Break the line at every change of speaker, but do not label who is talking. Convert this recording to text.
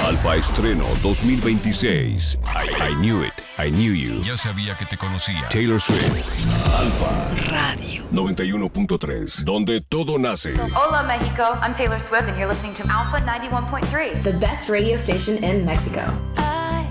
Alfa Estreno 2026. I knew it. I knew you.
Ya sabía que te conocía.
Taylor Swift. Alfa
Radio
91.3. Donde todo nace.
Hola, Mexico. I'm Taylor Swift, and you're listening to Alpha 91.3.
The best radio station in Mexico.